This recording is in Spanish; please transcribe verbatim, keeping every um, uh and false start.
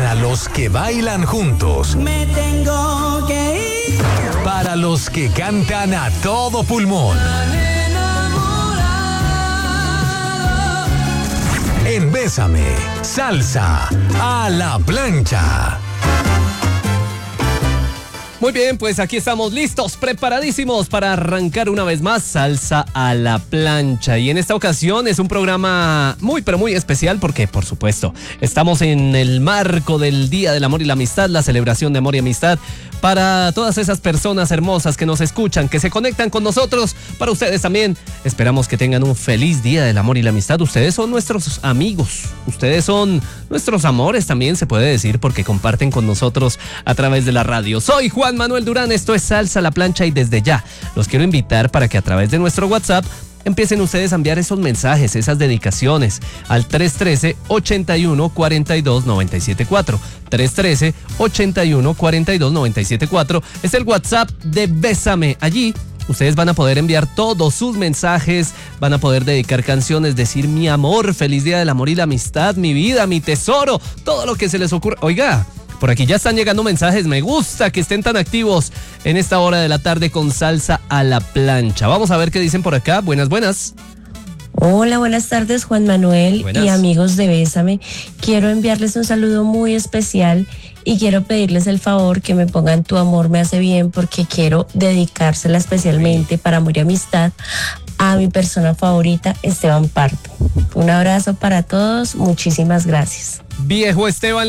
Para los que bailan juntos. Me tengo que ir. Para los que cantan a todo pulmón. En Bésame, salsa a la plancha. Muy bien, pues aquí estamos listos, preparadísimos para arrancar una vez más Salsa a la Plancha. Y en esta ocasión es un programa muy, pero muy especial porque, por supuesto, estamos en el marco del Día del Amor y la Amistad, la celebración de amor y amistad para todas esas personas hermosas que nos escuchan, que se conectan con nosotros. Para ustedes también, esperamos que tengan un feliz Día del Amor y la Amistad. Ustedes son nuestros amigos, ustedes son nuestros amores también, se puede decir, porque comparten con nosotros a través de la radio. Soy Juan Manuel Durán, esto es Salsa a la Plancha y desde ya los quiero invitar para que a través de nuestro WhatsApp empiecen ustedes a enviar esos mensajes, esas dedicaciones al tres uno tres, ocho uno cuatro dos, nueve siete cuatro. tres uno tres, ocho uno cuatro dos, nueve siete cuatro es el WhatsApp de Bésame. Allí ustedes van a poder enviar todos sus mensajes, van a poder dedicar canciones, decir mi amor, feliz Día del Amor y la Amistad, mi vida, mi tesoro, todo lo que se les ocurra. Oiga, por aquí ya están llegando mensajes, me gusta que estén tan activos en esta hora de la tarde con Salsa a la Plancha. Vamos a ver qué dicen por acá. Buenas, buenas. Hola, buenas tardes, Juan Manuel. Buenas. Y amigos de Bésame. Quiero enviarles un saludo muy especial y quiero pedirles el favor que me pongan Tu amor me hace bien, porque quiero dedicársela especialmente para amor y amistad a mi persona favorita, Esteban Pardo. Un abrazo para todos, muchísimas gracias. Viejo Esteban.